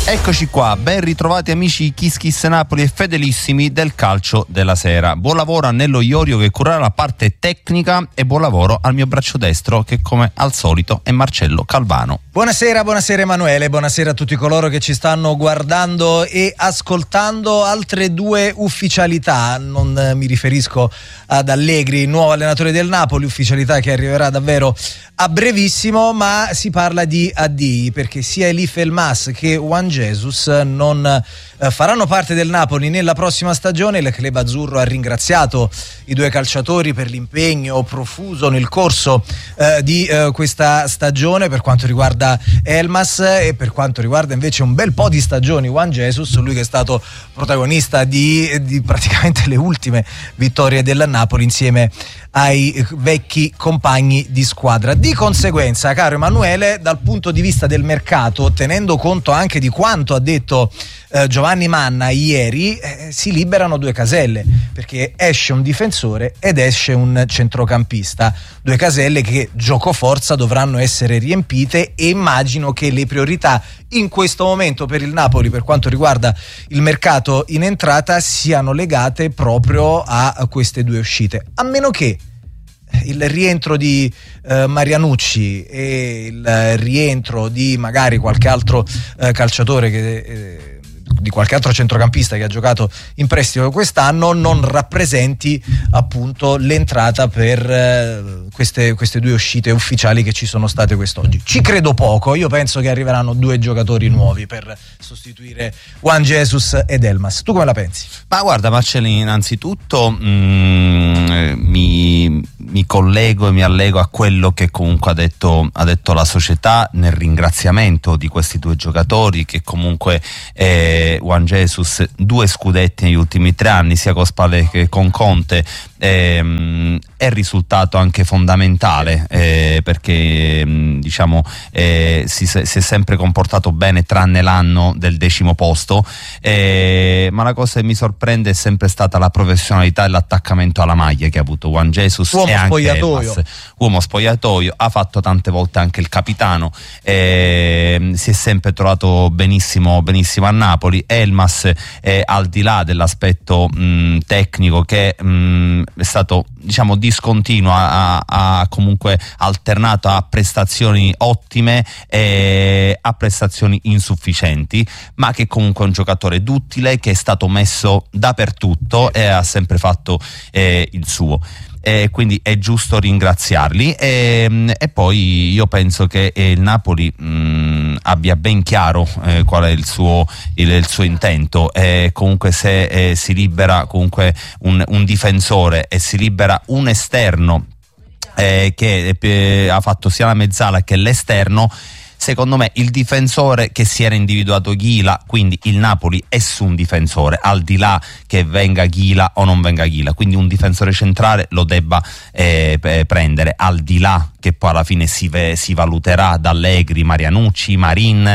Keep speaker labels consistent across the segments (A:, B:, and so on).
A: Eccoci qua, ben ritrovati amici Kiss Kiss Napoli e fedelissimi del calcio della sera. Buon lavoro a Nello Iorio che curerà la parte tecnica e buon lavoro al mio braccio destro che come al solito è Marcello Calvano.
B: Buonasera Emanuele, buonasera a tutti coloro che ci stanno guardando e ascoltando. Altre due ufficialità, non mi riferisco ad Allegri, nuovo allenatore del Napoli, ufficialità che arriverà davvero a brevissimo, ma si parla di addii perché sia Elif Elmas che Juan Jesus non faranno parte del Napoli nella prossima stagione. Il club azzurro ha ringraziato i due calciatori per l'impegno profuso nel corso di questa stagione per quanto riguarda Elmas e per quanto riguarda invece un bel po' di stagioni Juan Jesus, lui che è stato protagonista di praticamente le ultime vittorie del Napoli insieme ai vecchi compagni di squadra. Di conseguenza, caro Emanuele, dal punto di vista del mercato, tenendo conto anche di quanto ha detto Giovanni Manna ieri, si liberano due caselle perché esce un difensore ed esce un centrocampista, due caselle che giocoforza dovranno essere riempite e immagino che le priorità in questo momento per il Napoli per quanto riguarda il mercato in entrata siano legate proprio a queste due uscite, a meno che il rientro di Marianucci e il rientro di magari qualche altro calciatore di qualche altro centrocampista che ha giocato in prestito quest'anno non rappresenti appunto l'entrata per queste due uscite ufficiali che ci sono state quest'oggi. Ci credo poco, io penso che arriveranno due giocatori nuovi per sostituire Juan Jesus ed Elmas. Tu come la pensi?
A: Ma guarda Marcello, innanzitutto mi collego e mi allego a quello che comunque ha detto la società nel ringraziamento di questi due giocatori che comunque Juan Jesus 2 scudetti negli ultimi 3 anni sia con Spalletti che con Conte è risultato anche fondamentale perché diciamo si è sempre comportato bene tranne l'anno del 10° posto, ma la cosa che mi sorprende è sempre stata la professionalità e l'attaccamento alla maglia che ha avuto Juan Jesus
B: uomo
A: e anche
B: spogliatoio.
A: Elmas, uomo spogliatoio, ha fatto tante volte anche il capitano, si è sempre trovato benissimo a Napoli. Elmas al di là dell'aspetto tecnico che è stato diciamo discontinuo, ha comunque alternato a prestazioni ottime e a prestazioni insufficienti, ma che comunque è un giocatore duttile che è stato messo dappertutto e ha sempre fatto il suo. Quindi è giusto ringraziarli e poi io penso che il Napoli abbia ben chiaro qual è il suo intento. Comunque se si libera comunque un difensore e si libera un esterno che ha fatto sia la mezzala che l'esterno, secondo me il difensore che si era individuato Ghila, quindi il Napoli è su un difensore al di là che venga Ghila o non venga Ghila, quindi un difensore centrale lo debba prendere, al di là che poi alla fine si valuterà da Allegri, Marianucci, Marin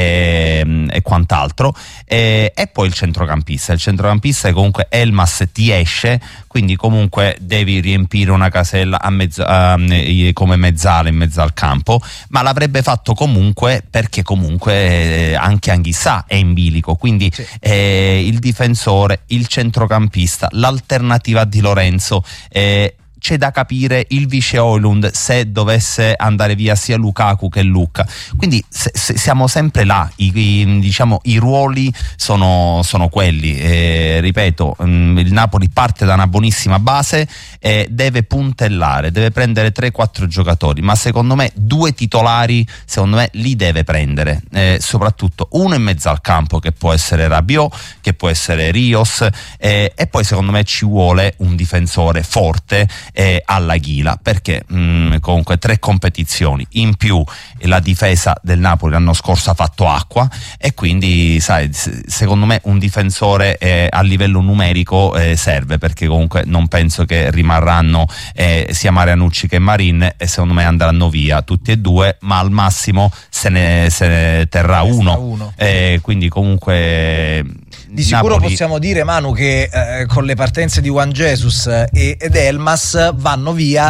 A: e quant'altro, e poi il centrocampista che comunque Elmas ti esce, quindi comunque devi riempire una casella come mezzala in mezzo al campo, ma l'avrebbe fatto comunque perché comunque anche Anghissà è in bilico, quindi sì. Il difensore, il centrocampista, l'alternativa di Lorenzo, c'è da capire il vice Højlund se dovesse andare via sia Lukaku che Lucca, quindi siamo sempre là, i ruoli sono quelli, ripeto, il Napoli parte da una buonissima base e deve puntellare, deve prendere 3-4 giocatori, ma secondo me 2 titolari li deve prendere, soprattutto uno in mezzo al campo che può essere Rabiot, che può essere Rios, e poi secondo me ci vuole un difensore forte alla Ghila, perché comunque 3 competizioni in più, la difesa del Napoli l'anno scorso ha fatto acqua e quindi sai, secondo me un difensore a livello numerico serve, perché comunque non penso che rimarranno sia Marianucci che Marin, e secondo me andranno via tutti e 2, ma al massimo se ne terrà uno. Quindi comunque
B: di sicuro
A: Napoli...
B: possiamo dire, Manu, che con le partenze di Juan Jesus ed Elmas vanno via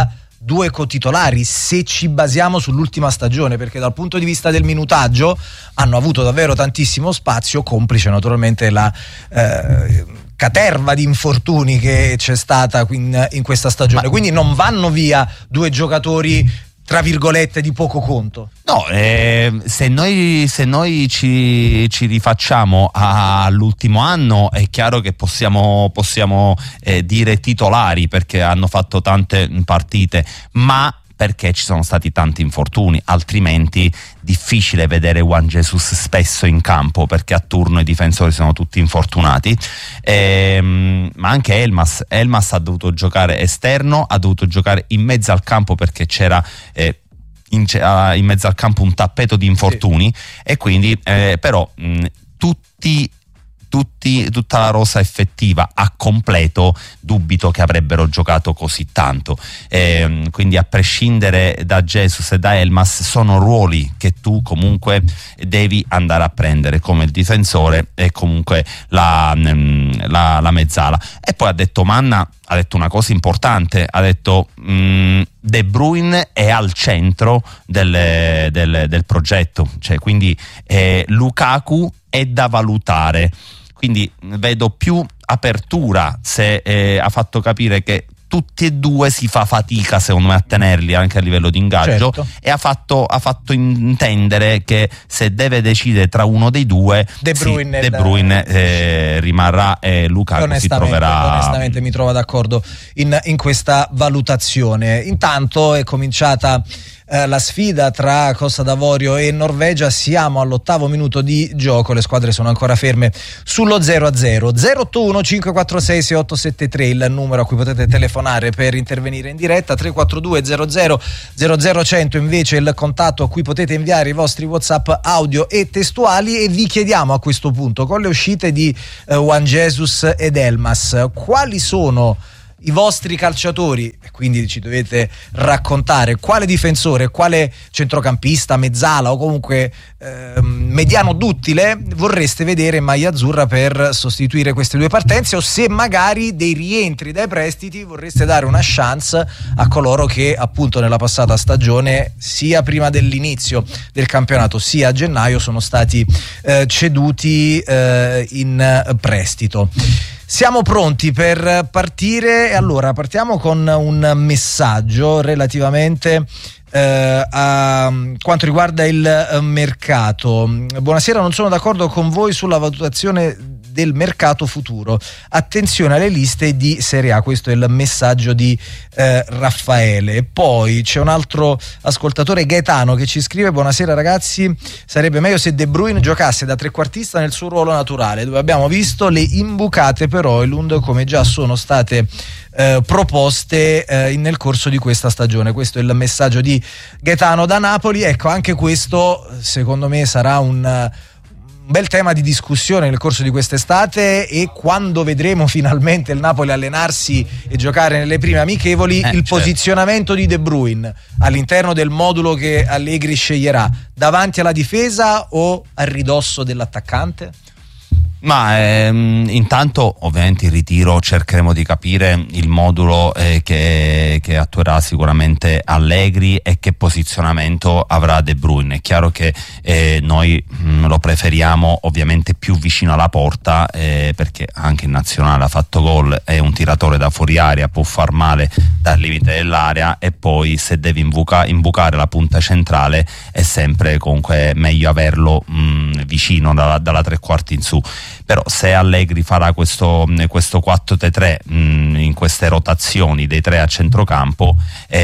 B: due cotitolari se ci basiamo sull'ultima stagione, perché dal punto di vista del minutaggio hanno avuto davvero tantissimo spazio, complice naturalmente la caterva di infortuni che c'è stata in questa stagione. Quindi non vanno via due giocatori tra virgolette di poco conto.
A: No, se noi ci rifacciamo all'ultimo anno, è chiaro che possiamo dire titolari, perché hanno fatto tante partite, ma perché ci sono stati tanti infortuni, altrimenti difficile vedere Juan Jesus spesso in campo, perché a turno i difensori sono tutti infortunati, ma anche Elmas ha dovuto giocare esterno, ha dovuto giocare in mezzo al campo perché c'era in mezzo al campo un tappeto di infortuni, sì. E quindi però tutta la rosa effettiva a completo dubito che avrebbero giocato così tanto, quindi a prescindere da Jesus e da Elmas sono ruoli che tu comunque devi andare a prendere, come il difensore e comunque la mezzala. E poi ha detto Manna, ha detto una cosa importante, ha detto De Bruyne è al centro del progetto, cioè quindi Lukaku è da valutare. Quindi vedo più apertura, se ha fatto capire che tutti e due si fa fatica secondo me a tenerli anche a livello di ingaggio, certo. E ha fatto intendere che se deve decidere tra uno dei due, De Bruyne rimarrà e Lukaku si troverà.
B: Onestamente mi trovo d'accordo in questa valutazione. Intanto è cominciata la sfida tra Costa d'Avorio e Norvegia, siamo all'8° minuto di gioco, le squadre sono ancora ferme sullo 0-0. 081 546 6873 il numero a cui potete telefonare per intervenire in diretta, 342 00 00 invece il contatto a cui potete inviare i vostri WhatsApp audio e testuali. E vi chiediamo a questo punto, con le uscite di Juan Jesus ed Elmas, quali sono i vostri calciatori, quindi ci dovete raccontare quale difensore, quale centrocampista, mezzala o comunque mediano duttile vorreste vedere in maglia azzurra per sostituire queste due partenze, o se magari dei rientri dai prestiti vorreste dare una chance a coloro che appunto nella passata stagione, sia prima dell'inizio del campionato sia a gennaio, sono stati ceduti in prestito. Siamo pronti per partire. Allora, partiamo con un messaggio relativamente a quanto riguarda il mercato. Buonasera, non sono d'accordo con voi sulla valutazione del mercato futuro. Attenzione alle liste di Serie A, questo è il messaggio di Raffaele. E poi c'è un altro ascoltatore, Gaetano, che ci scrive: buonasera ragazzi, sarebbe meglio se De Bruyne giocasse da trequartista nel suo ruolo naturale, dove abbiamo visto le imbucate per Højlund come già sono state proposte nel corso di questa stagione. Questo è il messaggio di Gaetano da Napoli. Ecco, anche questo secondo me sarà un bel tema di discussione nel corso di quest'estate, e quando vedremo finalmente il Napoli allenarsi e giocare nelle prime amichevoli, il posizionamento di De Bruyne all'interno del modulo che Allegri sceglierà, davanti alla difesa o a ridosso dell'attaccante?
A: Ma intanto ovviamente il ritiro cercheremo di capire il modulo che attuerà sicuramente Allegri e che posizionamento avrà De Bruyne. È chiaro che noi lo preferiamo ovviamente più vicino alla porta, perché anche in nazionale ha fatto gol, è un tiratore da fuori area, può far male dal limite dell'area, e poi se deve imbucare la punta centrale è sempre comunque meglio averlo vicino dalla tre quarti in su. Però se Allegri farà questo 4-3 in queste rotazioni dei tre a centrocampo,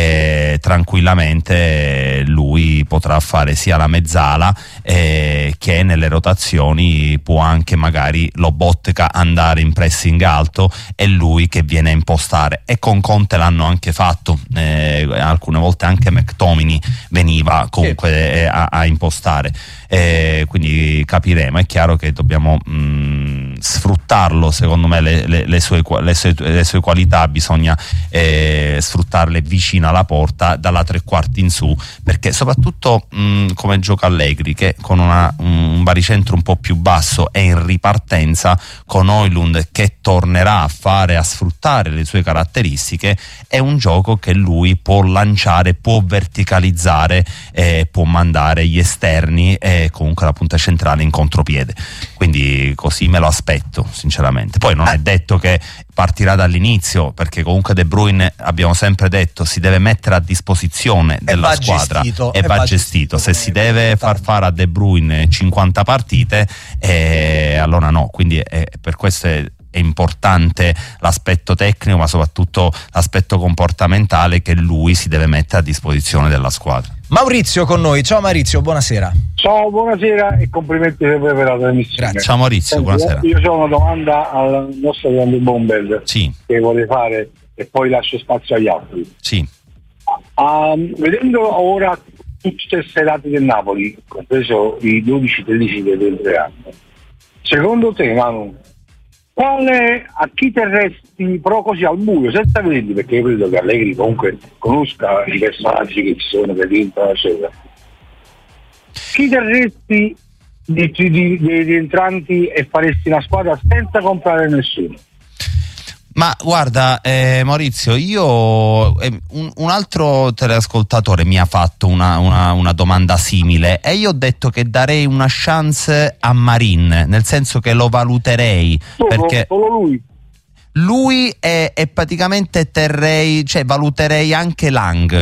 A: tranquillamente lui potrà fare sia la mezzala che nelle rotazioni può anche magari Lobotka andare in pressing alto e lui che viene a impostare. E con Conte l'hanno anche fatto, alcune volte anche McTominay veniva comunque a impostare, quindi capiremo. È chiaro che dobbiamo sfruttarlo, secondo me le sue qualità bisogna sfruttarle vicino alla porta, dalla tre quarti in su, perché soprattutto come gioca Allegri, che con un baricentro un po' più basso e in ripartenza, con Højlund che tornerà a sfruttare le sue caratteristiche, è un gioco che lui può lanciare, può verticalizzare, può mandare gli esterni e comunque la punta centrale in contropiede. Quindi così me lo aspetto sinceramente. Poi non è detto che partirà dall'inizio, perché comunque De Bruyne, abbiamo sempre detto, si deve mettere a disposizione della squadra e va gestito. Se si deve far fare a De Bruyne 50 partite, allora no. Quindi per questo è importante l'aspetto tecnico, ma soprattutto l'aspetto comportamentale che lui si deve mettere a disposizione della squadra.
B: Maurizio con noi. Ciao Maurizio, buonasera.
C: Ciao, buonasera e complimenti per la trasmissione.
B: Grazie.
A: Ciao Maurizio, buonasera.
C: Io ho una domanda al nostro grande Bomber
A: Sì.
C: che vorrei fare e poi lascio spazio agli altri.
A: Sì.
C: Vedendo ora tutte le serate del Napoli, compreso i 12-13 che entreranno, secondo te, Manu, a chi terresti però così al buio, senza vederli, perché io credo che Allegri comunque conosca i personaggi che ci sono per l'Inter, eccetera. Chi terresti di entranti e faresti una squadra senza comprare nessuno?
A: Ma guarda Maurizio, io un altro teleascoltatore mi ha fatto una domanda simile e io ho detto che darei una chance a Marin, nel senso che lo valuterei, perché
C: solo
A: lui è praticamente valuterei anche Lang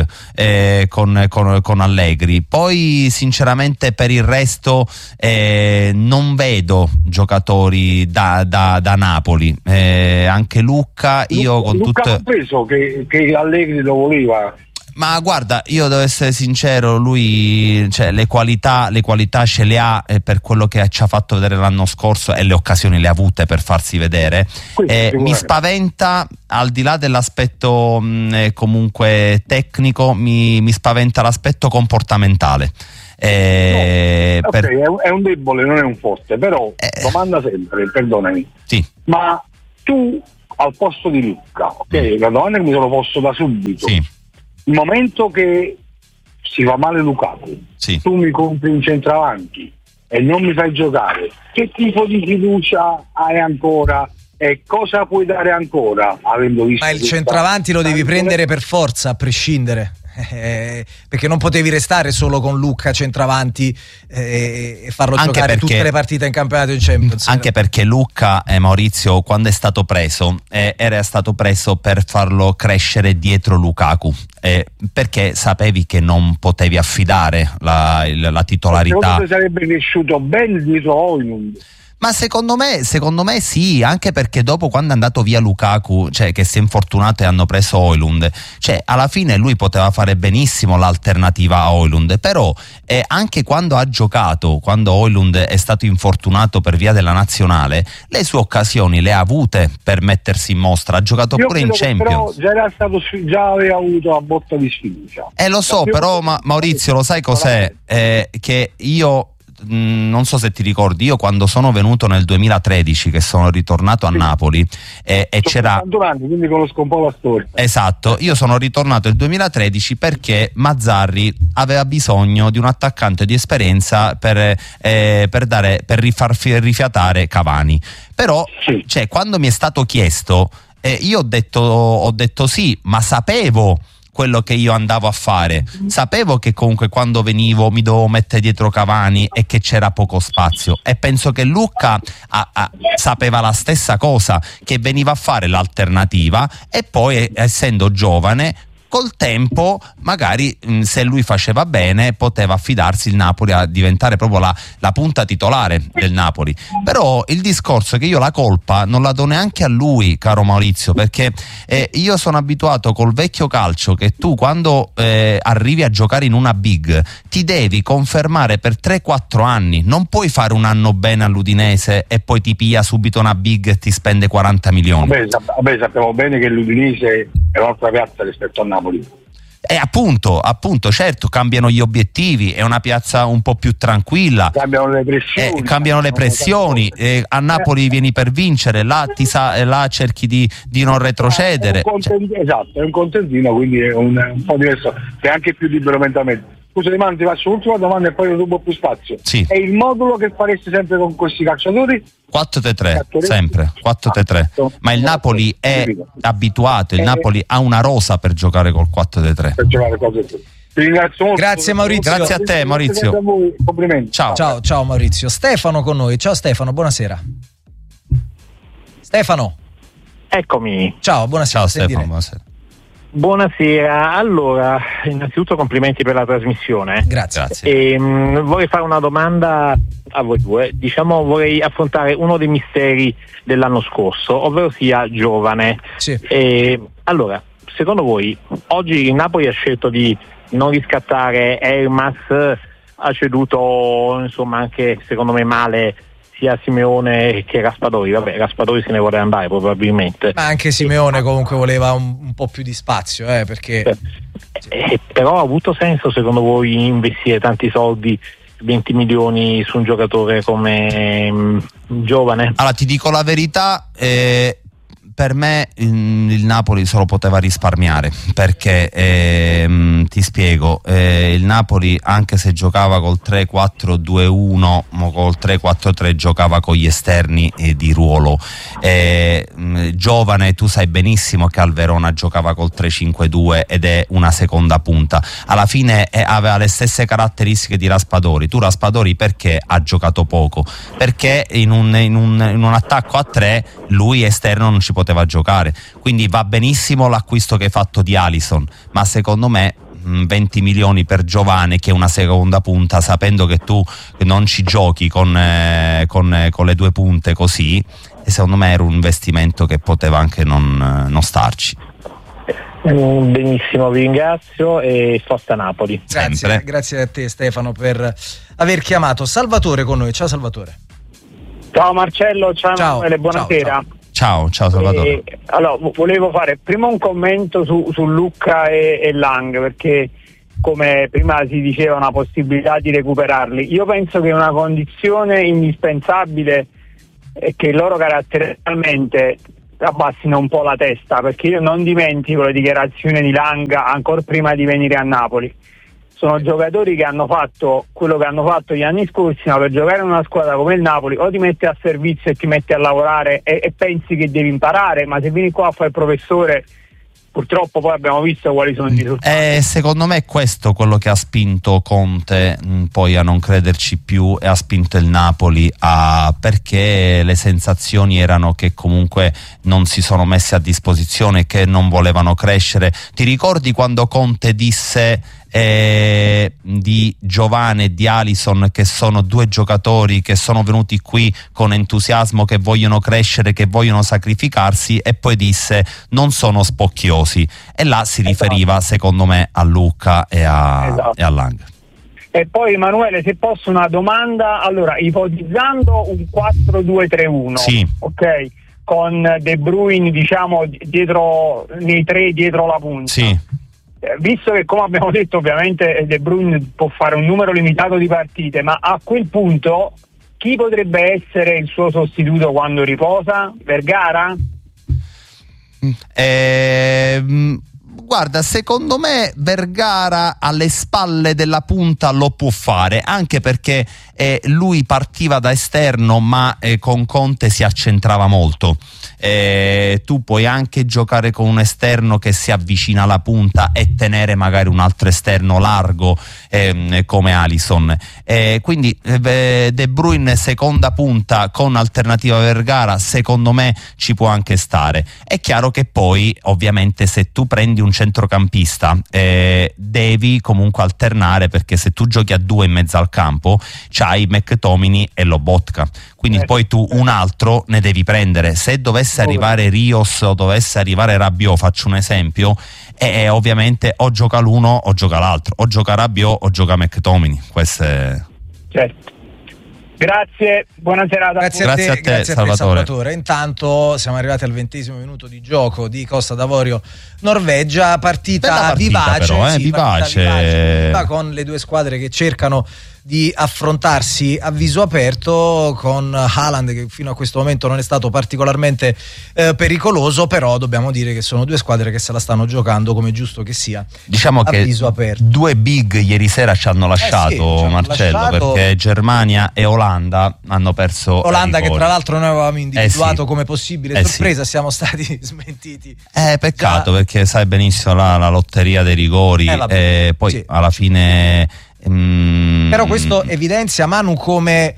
A: con Allegri. Poi sinceramente per il resto non vedo giocatori da Napoli, anche Lucca
C: compreso che Allegri lo voleva.
A: Ma guarda, io devo essere sincero, lui le qualità ce le ha, per quello che ci ha fatto vedere l'anno scorso e le occasioni le ha avute per farsi vedere. Mi spaventa, al di là dell'aspetto comunque tecnico, mi spaventa l'aspetto comportamentale.
C: È un debole, non è un forte, però domanda sempre, perdonami.
A: Sì.
C: Ma tu al posto di Lucca, la domanda che mi sono posto da subito.
A: Sì.
C: Il momento che si va male Lukaku,
A: sì,
C: tu mi compri un centravanti e non mi fai giocare, che tipo di fiducia hai ancora e cosa puoi dare ancora avendo visto?
B: Ma il centravanti lo devi prendere per forza, a prescindere. Perché non potevi restare solo con Lucca centravanti e farlo giocare tutte le partite in campionato in Champions.
A: Anche perché Lucca, Maurizio, quando è stato preso era stato preso per farlo crescere dietro Lukaku, perché sapevi che non potevi affidare la titolarità.
C: Secondo te sarebbe cresciuto ben dietro Højlund?
A: Ma secondo me sì, anche perché dopo, quando è andato via Lukaku, che si è infortunato e hanno preso Højlund, alla fine lui poteva fare benissimo l'alternativa a Højlund, però anche quando ha giocato, quando Højlund è stato infortunato per via della nazionale, le sue occasioni le ha avute per mettersi in mostra, ha giocato pure in Champions.
C: Però già aveva avuto una botta di sfiducia.
A: Lo so, però Maurizio, lo sai cos'è? Che io non so se ti ricordi, io quando sono venuto nel 2013, che sono ritornato a Napoli e c'era
C: 40 anni, quindi conosco un po' la storia.
A: Esatto, io sono ritornato nel 2013 perché Mazzarri aveva bisogno di un attaccante di esperienza per rifar rifiatare Cavani. Però quando mi è stato chiesto, io ho detto sì, ma sapevo quello che io andavo a fare, sapevo che comunque quando venivo mi dovevo mettere dietro Cavani e che c'era poco spazio, e penso che Lucca sapeva la stessa cosa, che veniva a fare l'alternativa e poi, essendo giovane, col tempo magari se lui faceva bene poteva affidarsi il Napoli a diventare proprio la punta titolare del Napoli. Però il discorso è che io la colpa non la do neanche a lui, caro Maurizio, perché io sono abituato col vecchio calcio che tu quando arrivi a giocare in una big ti devi confermare per 3-4 anni, non puoi fare un anno bene all'Udinese e poi ti piglia subito una big e ti spende 40 milioni.
C: Vabbè, sappiamo bene che l'Udinese è un'altra piazza rispetto a Napoli.
A: Appunto, certo, cambiano gli obiettivi, è una piazza un po' più tranquilla,
C: cambiano le pressioni,
A: a Napoli vieni per vincere, là cerchi di non retrocedere.
C: Esatto, è un contentino, quindi è un po' diverso, è anche più libero mentalmente. scusami, Manu, ti faccio l'ultima domanda e poi non rubo più spazio.
A: Sì.
C: È il modulo che faresti sempre con questi calciatori?
A: 4-3-3, sempre 4-3-3. Ma il Napoli è abituato, il Napoli ha una rosa per giocare col 4-3-3.
C: Per giocare col 4-3-3. Ti ringrazio molto.
B: Grazie Maurizio.
A: Grazie a te, Maurizio.
C: A voi, complimenti.
B: Ciao Maurizio. Stefano con noi. Ciao Stefano, buonasera. Stefano.
D: Eccomi.
B: Ciao, buonasera.
A: Ciao Stefano, buonasera.
D: Buonasera, allora innanzitutto complimenti per la trasmissione.
B: Grazie.
D: Vorrei fare una domanda a voi due, diciamo vorrei affrontare uno dei misteri dell'anno scorso, ovvero sia Giovane.
B: Sì.
D: Allora, secondo voi oggi il Napoli ha scelto di non riscattare Elmas, ha ceduto insomma anche secondo me male sia Simeone che Raspadori. Vabbè, Raspadori se ne vuole andare probabilmente.
B: Ma anche Simeone comunque voleva un po' più di spazio, perché
D: però ha avuto senso secondo voi investire tanti soldi, 20 milioni su un giocatore come Giovane?
A: Allora ti dico la verità, per me il Napoli se lo poteva risparmiare, perché ti spiego, il Napoli anche se giocava col 3-4-2-1 o col 3-4-3 giocava con gli esterni di ruolo. Giovane, tu sai benissimo che al Verona giocava col 3-5-2 ed è una seconda punta, alla fine aveva le stesse caratteristiche di Raspadori. Tu Raspadori perché ha giocato poco? Perché in un attacco a 3 lui esterno non ci poteva giocare, quindi va benissimo l'acquisto che hai fatto di Alisson, ma secondo me 20 milioni per Giovane che è una seconda punta, sapendo che tu non ci giochi con le due punte così, e secondo me era un investimento che poteva anche non starci.
D: Benissimo, vi ringrazio e forza Napoli.
B: Grazie a te Stefano per aver chiamato. Salvatore con noi. Ciao Salvatore.
E: Ciao Marcello, ciao Emanuele, buonasera.
A: Ciao Salvatore.
E: Allora, volevo fare prima un commento su Lucca e Lang, perché come prima si diceva una possibilità di recuperarli. Io penso che una condizione indispensabile è che loro caratterialmente abbassino un po' la testa, perché io non dimentico le dichiarazioni di Lang ancora prima di venire a Napoli. Sono giocatori che hanno fatto quello che hanno fatto gli anni scorsi, ma per giocare in una squadra come il Napoli o ti metti a servizio e ti metti a lavorare e pensi che devi imparare, ma se vieni qua a fare il professore purtroppo poi abbiamo visto quali sono i risultati.
A: Secondo me è questo quello che ha spinto Conte poi a non crederci più e ha spinto il Napoli perché le sensazioni erano che comunque non si sono messi a disposizione, che non volevano crescere. Ti ricordi quando Conte disse di Giovane e di Alisson che sono due giocatori che sono venuti qui con entusiasmo, che vogliono crescere, che vogliono sacrificarsi, e poi disse non sono spocchiosi, e là si riferiva secondo me a Lucca e a Lang.
E: E poi Emanuele, se posso una domanda, allora ipotizzando un 4-2-3-1,
A: sì,
E: ok, con De Bruyne diciamo dietro, nei tre dietro la punta,
A: sì.
E: Visto che come abbiamo detto ovviamente De Bruyne può fare un numero limitato di partite, ma a quel punto chi potrebbe essere il suo sostituto quando riposa? Vergara?
A: Guarda, secondo me Vergara alle spalle della punta lo può fare, anche perché lui partiva da esterno ma con Conte si accentrava molto. Tu puoi anche giocare con un esterno che si avvicina alla punta e tenere magari un altro esterno largo come Alisson, quindi De Bruyne seconda punta con alternativa Vergara secondo me ci può anche stare. È chiaro che poi ovviamente se tu prendi un centrocampista devi comunque alternare, perché se tu giochi a due in mezzo al campo c'hai McTominay e Lobotka, quindi poi tu un altro ne devi prendere. Se dovesse arrivare Rios o dovesse arrivare Rabiot, faccio un esempio, ovviamente o gioca l'uno o gioca l'altro, o gioca Rabiot o gioca McTominay. Questo è...
E: Certo. Grazie, buona serata.
B: Grazie a te Salvatore. Intanto siamo arrivati al 20° minuto di gioco di Costa d'Avorio Norvegia, partita vivace,
A: però, vivace.
B: con le due squadre che cercano di affrontarsi a viso aperto con Haaland, che fino a questo momento non è stato particolarmente pericoloso, però dobbiamo dire che sono due squadre che se la stanno giocando come giusto che sia,
A: diciamo,
B: a
A: che
B: viso aperto.
A: Due big ieri sera ci hanno lasciato, Marcello, perché Germania e Olanda hanno perso.
B: Olanda che tra l'altro noi avevamo individuato come possibile sorpresa,
A: sì.
B: Siamo stati smentiti.
A: Peccato, perché sai benissimo la lotteria dei rigori, poi
B: sì,
A: alla fine
B: però questo evidenzia, Manu, come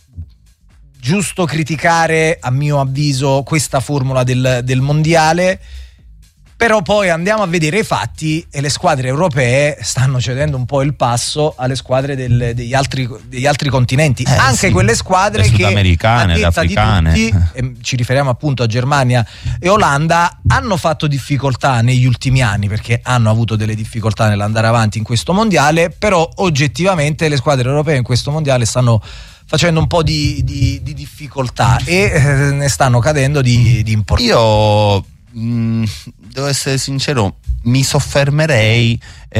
B: giusto criticare, a mio avviso, questa formula del mondiale. Però poi andiamo a vedere i fatti e le squadre europee stanno cedendo un po' il passo alle squadre degli altri continenti, anche quelle squadre
A: le
B: che,
A: sudamericane, le africane,
B: di tutti, ci riferiamo appunto a Germania e Olanda, hanno fatto difficoltà negli ultimi anni, perché hanno avuto delle difficoltà nell'andare avanti in questo mondiale, però oggettivamente le squadre europee in questo mondiale stanno facendo un po' di difficoltà e ne stanno cadendo di importanza.
A: Io devo essere sincero, mi soffermerei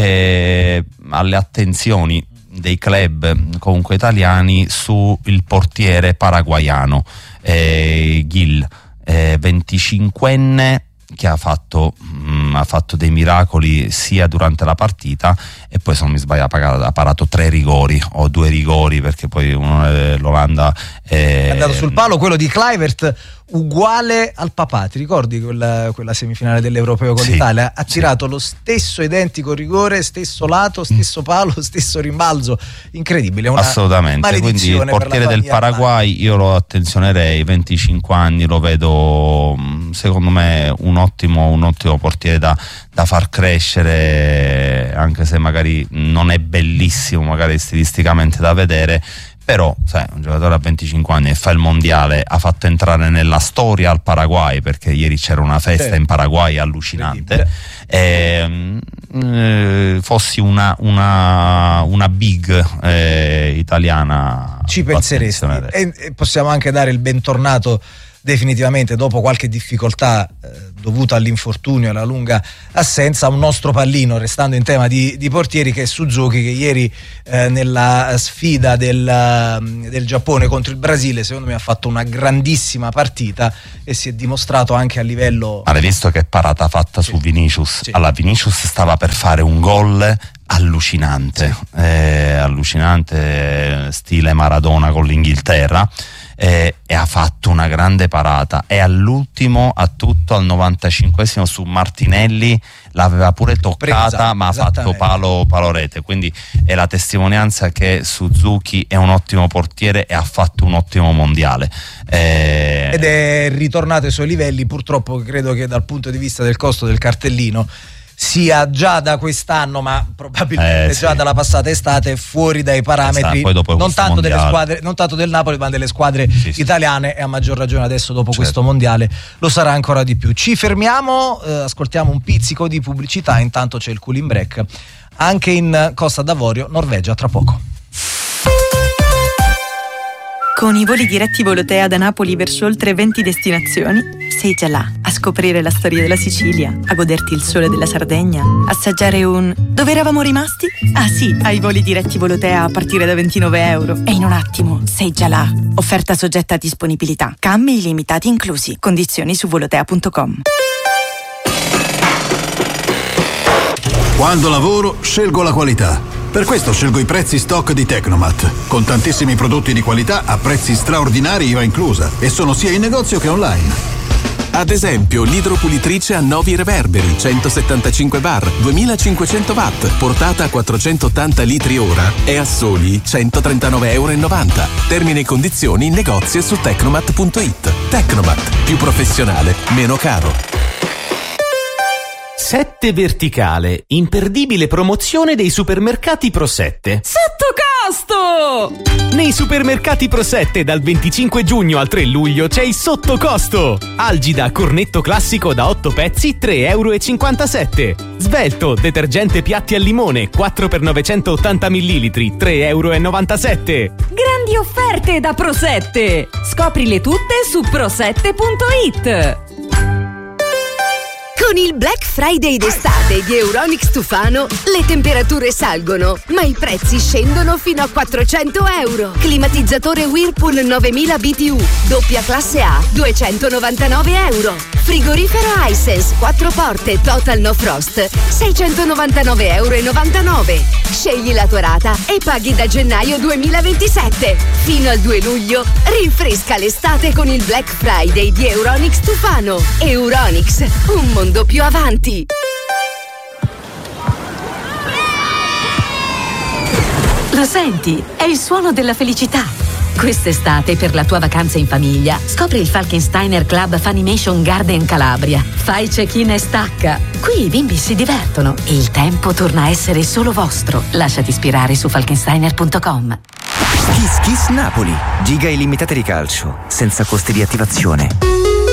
A: alle attenzioni dei club comunque italiani sul portiere paraguaiano Gil, 25enne, che ha fatto dei miracoli sia durante la partita, e poi, se non mi sbaglio, ha parato 3 rigori o 2 rigori, perché poi l'Olanda
B: è andato sul palo, quello di Kluivert uguale al papà. Ti ricordi quella semifinale dell'Europeo con l'Italia? Ha tirato lo stesso identico rigore, stesso lato, stesso palo, stesso rimbalzo, incredibile, una
A: assolutamente. Quindi il portiere del Paraguay io lo attenzionerei, 25 anni, lo vedo secondo me un ottimo portiere da far crescere, anche se magari non è bellissimo magari stilisticamente da vedere. Però sai, un giocatore a 25 anni e fa il mondiale, ha fatto entrare nella storia al Paraguay, perché ieri c'era una festa in Paraguay allucinante. Fossi una big italiana,
B: ci penseresti, e possiamo anche dare il bentornato definitivamente, dopo qualche difficoltà dovuta all'infortunio e alla lunga assenza, un nostro pallino, restando in tema di portieri, che è Suzuki, che ieri nella sfida del Giappone contro il Brasile secondo me ha fatto una grandissima partita e si è dimostrato anche a livello.
A: Hai visto che parata fatta su Vinicius?
B: Sì.
A: Allora, Vinicius stava per fare un gol allucinante, allucinante, stile Maradona con l'Inghilterra, e ha fatto una grande parata, e all'ultimo, al 95esimo, su Martinelli l'aveva pure toccata, ma ha fatto palo rete. Quindi è la testimonianza che Suzuki è un ottimo portiere e ha fatto un ottimo mondiale,
B: ed è ritornato ai suoi livelli. Purtroppo credo che dal punto di vista del costo del cartellino sia già da quest'anno, ma probabilmente già dalla passata estate, fuori dai parametri, non tanto delle squadre, non tanto del Napoli, ma delle squadre italiane, e a maggior ragione adesso dopo questo mondiale lo sarà ancora di più. Ci fermiamo, ascoltiamo un pizzico di pubblicità, intanto c'è il cooling break anche in Costa d'Avorio, Norvegia, tra poco.
F: Con i voli diretti Volotea da Napoli verso oltre 20 destinazioni, sei già là a scoprire la storia della Sicilia, a goderti il sole della Sardegna, assaggiare un... Dove eravamo rimasti? Ah sì, ai voli diretti Volotea a partire da €29. E in un attimo sei già là. Offerta soggetta a disponibilità. Cambi illimitati inclusi. Condizioni su volotea.com.
G: Quando lavoro, scelgo la qualità. Per questo scelgo i prezzi stock di Tecnomat, con tantissimi prodotti di qualità a prezzi straordinari, IVA inclusa, e sono sia in negozio che online.
H: Ad esempio, l'idropulitrice a Novi Reverberi 175 bar, 2500 watt, portata a 480 litri ora, è a soli €139,90. Termini e condizioni in negozio su tecnomat.it. Tecnomat, più professionale, meno caro.
I: 7 Verticale, imperdibile promozione dei supermercati Pro 7.
J: Sotto costo!
I: Nei supermercati Pro 7 dal 25 giugno al 3 luglio c'è il sotto costo. Algida cornetto classico da 8 pezzi, €3,57. Svelto detergente piatti al limone 4 x 980 ml, €3,97.
J: Grandi offerte da Pro 7! Scoprile tutte su pro7.it.
K: Con il Black Friday d'estate di Euronics Tufano le temperature salgono, ma i prezzi scendono fino a 400 euro. Climatizzatore Whirlpool 9000 BTU, doppia classe A, 299 euro. Frigorifero Hisense 4 porte Total No Frost, 699,99 euro. Scegli la tua rata e paghi da gennaio 2027. Fino al 2 luglio rinfresca l'estate con il Black Friday di Euronics Tufano. Euronics, un mondo più avanti.
J: Lo senti? È il suono della felicità. Quest'estate, per la tua vacanza in famiglia, scopri il Falkensteiner Club Funimation Garden Calabria. Fai check-in e stacca. Qui i bimbi si divertono e il tempo torna a essere solo vostro. Lasciati ispirare su falkensteiner.com.
L: Kiss Kiss Napoli. Giga illimitate di calcio, senza costi di attivazione.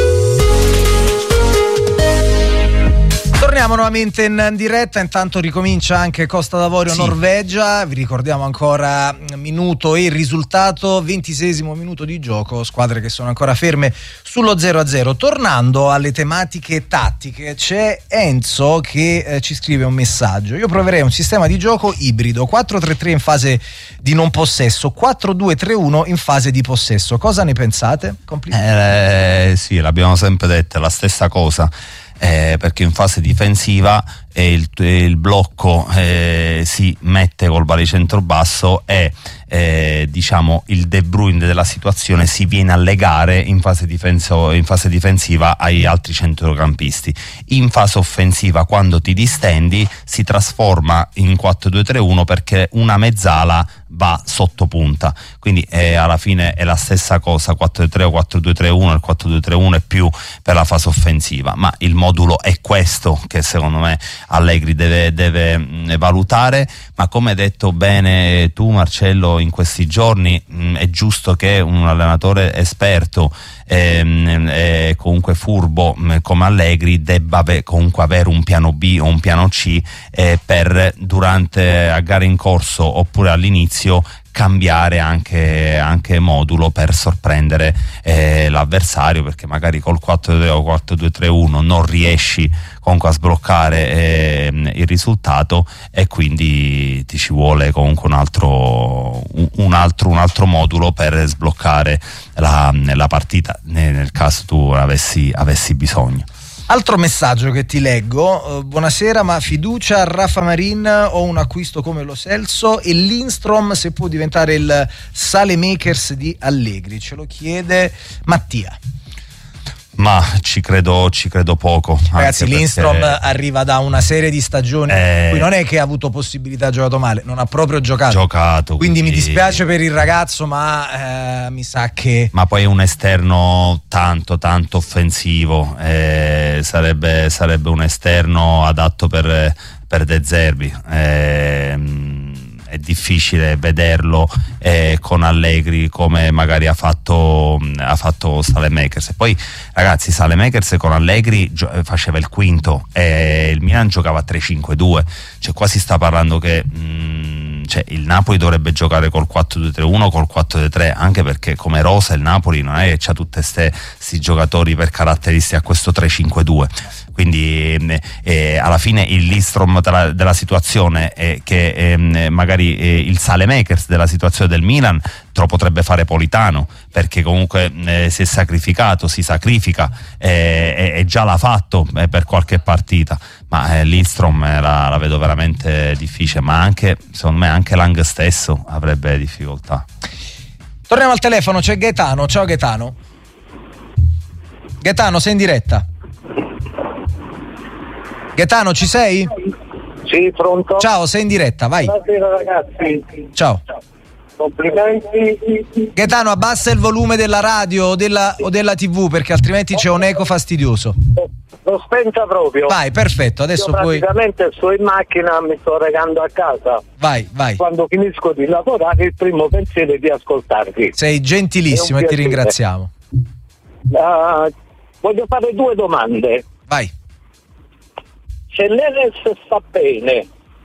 B: Torniamo nuovamente in diretta, intanto ricomincia anche Costa d'Avorio Norvegia, vi ricordiamo ancora minuto e il risultato, 26esimo minuto di gioco, squadre che sono ancora ferme sullo 0-0. Tornando alle tematiche tattiche, c'è Enzo che ci scrive un messaggio: io proverei un sistema di gioco ibrido, 4-3-3 in fase di non possesso, 4-2-3-1 in fase di possesso, cosa ne pensate?
A: Sì, l'abbiamo sempre detto, è la stessa cosa. Perché in fase difensiva il blocco si mette col baricentro basso e diciamo il De Bruyne della situazione si viene a legare in fase difensiva ai altri centrocampisti. In fase offensiva, quando ti distendi, si trasforma in 4-2-3-1 perché una mezzala va sotto punta, quindi alla fine è la stessa cosa, 4-3 o 4-2-3-1, il 4-2-3-1 è più per la fase offensiva, ma il modulo è questo che secondo me Allegri deve valutare. Ma come hai detto bene tu, Marcello, in questi giorni è giusto che un allenatore esperto comunque furbo come Allegri debba comunque avere un piano B o un piano C per durante a gare in corso oppure all'inizio cambiare anche modulo per sorprendere l'avversario, perché magari col 4-3 o 4-2-3-1 non riesci comunque a sbloccare il risultato e quindi ti ci vuole comunque un altro modulo per sbloccare la partita nel caso tu avessi bisogno.
B: Altro messaggio che ti leggo: buonasera, ma fiducia a Rafa Marin o un acquisto come Lo Celso, e Lindstrom se può diventare il Saelemaekers di Allegri, ce lo chiede Mattia.
A: Ma ci credo poco.
B: Ragazzi, Lindstrom arriva da una serie di stagioni in cui non è che ha avuto possibilità, ha giocato male, non ha proprio giocato. Quindi mi dispiace per il ragazzo, ma mi sa che...
A: Ma poi è un esterno tanto offensivo, sarebbe un esterno adatto per De Zerbi. È difficile vederlo con Allegri come magari ha fatto Saelemaekers. E poi ragazzi, Saelemaekers con Allegri faceva il quinto e il Milan giocava a 3-5-2, cioè qua si sta parlando che il Napoli dovrebbe giocare col 4-2-3-1, col 4-2-3, anche perché come rosa il Napoli non è che c'ha tutti questi giocatori per caratteristiche a questo 3-5-2. Quindi alla fine il Lindstrom della situazione è che magari il Saelemaekers della situazione del Milan te lo potrebbe fare Politano, perché comunque si è sacrificato, si sacrifica e già l'ha fatto per qualche partita, ma Lindstrom la vedo veramente difficile, ma anche secondo me anche Lang stesso avrebbe difficoltà.
B: Torniamo al telefono, c'è Gaetano. Ciao Gaetano. Gaetano, sei in diretta? Gaetano, ci sei?
M: Sì, pronto?
B: Ciao, sei in diretta, vai.
M: Buonasera ragazzi.
B: Ciao.
M: Complimenti.
B: Gaetano, abbassa il volume della radio o della TV, perché altrimenti c'è un eco fastidioso.
M: L'ho spenta proprio.
B: Vai, perfetto, adesso puoi...
M: praticamente sto in macchina, mi sto recando a casa.
B: Vai.
M: Quando finisco di lavorare il primo pensiero è di ascoltarvi.
B: Sei gentilissimo e ti ringraziamo.
M: Voglio fare due domande.
B: Vai.
M: Se l'Enes sta bene,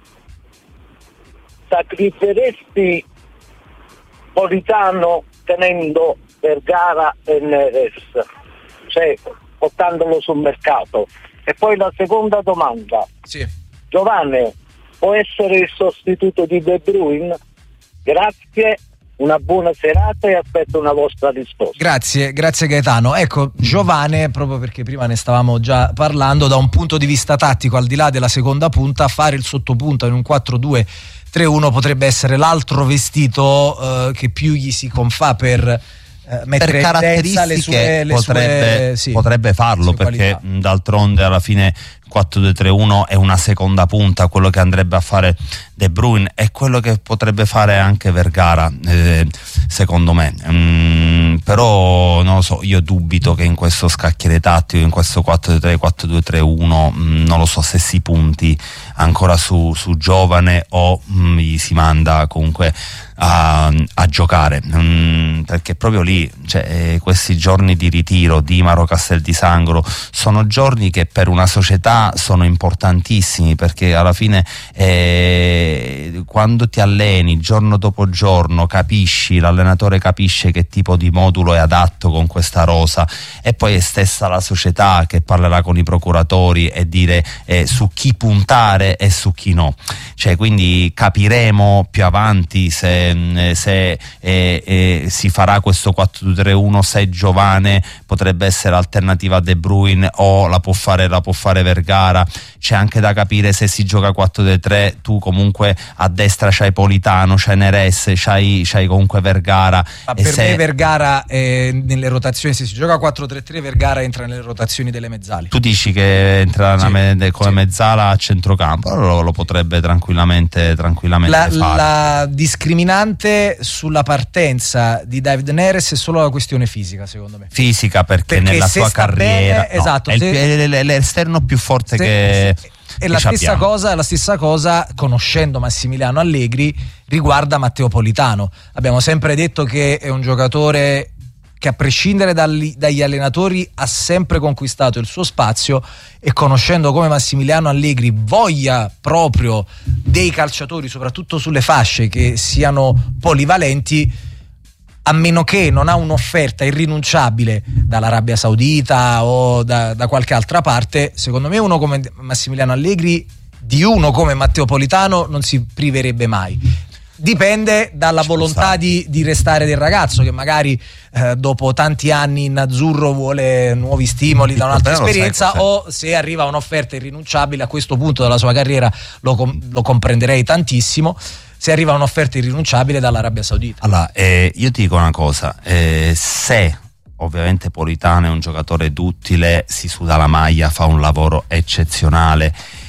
M: sacrificheresti Politano tenendo Vergara e Neres, cioè portandolo sul mercato? E poi la seconda domanda.
B: Sì.
M: Giovanni, può essere il sostituto di De Bruyne? Grazie, una buona serata e aspetto una vostra risposta.
B: Grazie Gaetano. Ecco, Giovane, proprio perché prima ne stavamo già parlando, da un punto di vista tattico, al di là della seconda punta, fare il sottopunta in un 4-2-3-1 potrebbe essere l'altro vestito che più gli si confà per mettere
A: per caratteristiche potrebbe farlo, perché d'altronde alla fine 4-2-3-1 è una seconda punta, quello che andrebbe a fare De Bruyne è quello che potrebbe fare anche Vergara, secondo me. Però non lo so, io dubito che in questo scacchiere tattico, in questo 4-3, 4-2-3-1, non lo so se si punti ancora su Giovane o gli si manda comunque a giocare, perché proprio lì, cioè, questi giorni di ritiro di Maro Castel di Sangro sono giorni che per una società sono importantissimi, perché alla fine quando ti alleni giorno dopo giorno, capisci, l'allenatore capisce che tipo di modulo è adatto con questa rosa, e poi è stessa la società che parlerà con i procuratori e dire su chi puntare e su chi no, cioè, quindi capiremo più avanti se si farà questo 4-2-3-1, se Giovane potrebbe essere alternativa a De Bruyne o la può fare Vergara. C'è anche da capire se si gioca 4-2-3, tu comunque a destra c'hai Politano, c'hai Neres, c'hai comunque Vergara.
B: Ma per me Vergara nelle rotazioni, se si gioca 4-3-3, Vergara entra nelle rotazioni delle mezzali.
A: Tu dici che entra come mezzala a centrocampo, allora lo potrebbe tranquillamente fare.
B: La discriminante sulla partenza di David Neres è solo la questione fisica, secondo me.
A: Fisica, perché nella sua carriera
B: bene, esatto,
A: è l'esterno più forte che
B: e la stessa cosa, conoscendo Massimiliano Allegri, riguarda Matteo Politano. Abbiamo sempre detto che è un giocatore che, a prescindere dagli allenatori, ha sempre conquistato il suo spazio, e conoscendo come Massimiliano Allegri voglia proprio dei calciatori, soprattutto sulle fasce, che siano polivalenti, a meno che non ha un'offerta irrinunciabile dall'Arabia Saudita o da qualche altra parte, secondo me uno come Massimiliano Allegri di uno come Matteo Politano non si priverebbe mai. Dipende dalla volontà di restare del ragazzo, che magari dopo tanti anni in azzurro vuole nuovi stimoli da un'altra esperienza, o se arriva un'offerta irrinunciabile. A questo punto della sua carriera lo comprenderei tantissimo, se arriva un'offerta irrinunciabile dall'Arabia Saudita.
A: Allora, io ti dico una cosa, se ovviamente Politano è un giocatore duttile, si suda la maglia, fa un lavoro eccezionale,